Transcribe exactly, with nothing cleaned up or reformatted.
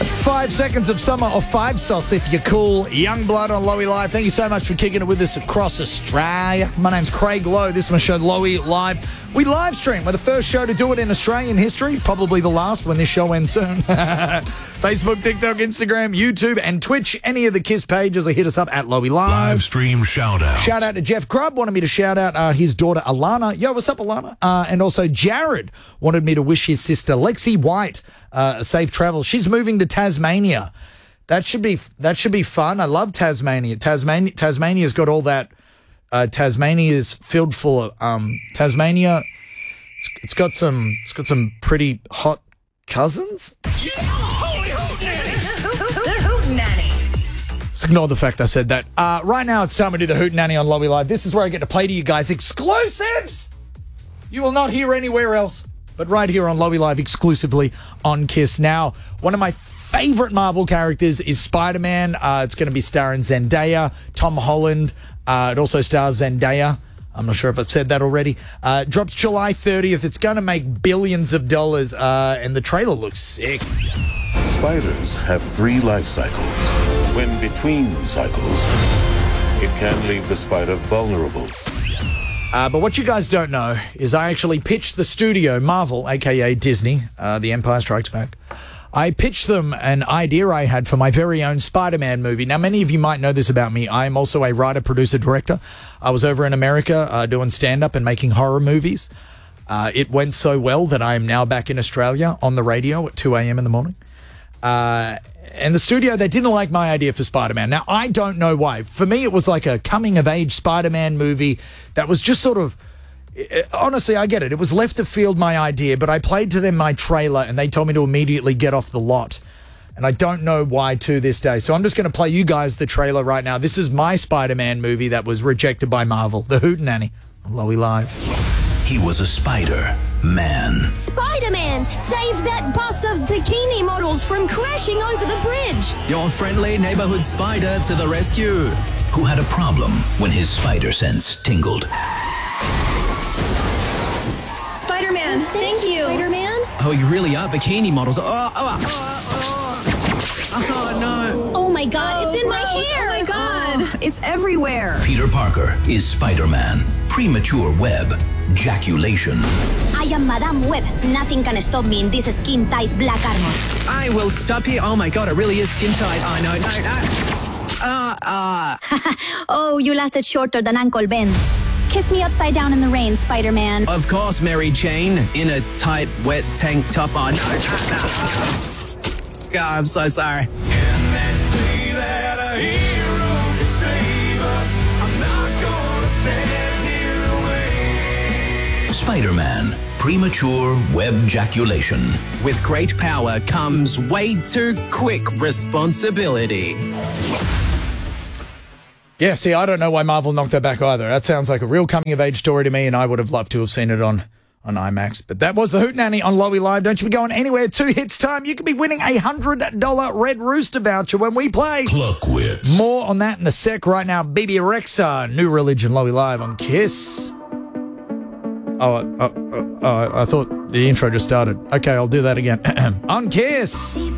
Five seconds of summer or five sauce if you're cool. Young Blood on Lowy Live. Thank you so much for kicking it with us across Australia. My name's Craig Lowe. This is my show, Lowy Live. We live stream. We're the first show to do it in Australian history. Probably the last when this show ends soon. Facebook, TikTok, Instagram, YouTube, and Twitch. Any of the KISS pages, or hit us up at Lowy Live. Live stream shout out. Shout out to Jeff Grubb. Wanted me to shout out uh, his daughter, Alana. Yo, what's up, Alana? Uh, and also Jared wanted me to wish his sister, Lexi White, uh, a safe travel. She's moving to Tasmania. That should be that should be fun. I love Tasmania. Tasmania Tasmania's got all that. Uh, Tasmania is filled full of um, Tasmania. It's, it's got some. It's got some pretty hot cousins. Yeah. Holy hoot nanny! The hoot nanny. Just ignore the fact I said that. Uh, right now, it's time to do the hoot nanny on Lowy Live. This is where I get to play to you guys exclusives. You will not hear anywhere else, but right here on Lowy Live, exclusively on KISS. Now, one of my favorite Marvel characters is Spider-Man. Uh, it's going to be starring Zendaya, Tom Holland. Uh, it also stars Zendaya. I'm not sure if I've said that already. Uh, drops July thirtieth. It's going to make billions of dollars, uh, and the trailer looks sick. Spiders have three life cycles. When between cycles, it can leave the spider vulnerable. Uh, but what you guys don't know is I actually pitched the studio, Marvel, a k a. Disney, uh, The Empire Strikes Back. I pitched them an idea I had for my very own Spider-Man movie. Now, many of you might know this about me. I am also a writer, producer, director. I was over in America uh, doing stand-up and making horror movies. Uh, it went so well that I am now back in Australia on the radio at two a.m. in the morning. Uh, and the studio, they didn't like my idea for Spider-Man. Now, I don't know why. For me, it was like a coming-of-age Spider-Man movie that was just sort of... Honestly, I get it. It was left of field, my idea, but I played to them my trailer and they told me to immediately get off the lot. And I don't know why to this day. So I'm just going to play you guys the trailer right now. This is my Spider-Man movie that was rejected by Marvel. The Hootenanny on Lowy Live. He was a Spider-Man. Spider-Man! Save that bus of bikini models from crashing over the bridge! Your friendly neighborhood spider to the rescue! Who had a problem when his spider sense tingled. Spider-Man, thank you! Spider-Man? Oh, you really are bikini models. Oh, oh, oh, oh, oh no! Oh my god, Oh, it's in my gross. hair! Oh my god! It's everywhere. Peter Parker is Spider-Man. Premature web ejaculation. I am Madame Web. Nothing can stop me in this skin-tight black armor. I will stop here. Oh my god, it really is skin tight. Oh no, no, no. Ah, ah. Oh, you lasted shorter than Uncle Ben. Kiss me upside down in the rain, Spider-Man. Of course, Mary Jane, in a tight, wet tank top. Oh no, no, no. God, I'm so sorry. And they say that a hero can save us. I'm not gonna stand here and wait. Spider-Man. Premature web ejaculation. With great power comes way too quick responsibility. Yeah, see, I don't know why Marvel knocked that back either. That sounds like a real coming-of-age story to me, and I would have loved to have seen it on, on IMAX. But that was the Hootenanny on Lowy Live. Don't you be going anywhere. Two hits time. You could be winning a one hundred dollars Red Rooster voucher when we play. Cluckwits. More on that in a sec. Right now, B B Rexa, New Religion, Lowy Live on KISS. Oh, uh, uh, uh, I thought the intro just started. Okay, I'll do that again. On KISS.